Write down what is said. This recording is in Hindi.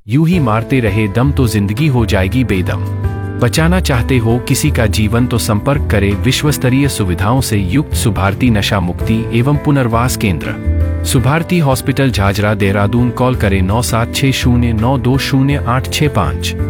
यूं ही मारते रहे दम तो जिंदगी हो जाएगी बेदम। बचाना चाहते हो किसी का जीवन तो संपर्क करें विश्वस्तरीय सुविधाओं से युक्त सुभारती नशा मुक्ति एवं पुनर्वास केंद्र, सुभारती हॉस्पिटल झाझरा देहरादून। कॉल करें 9760920865।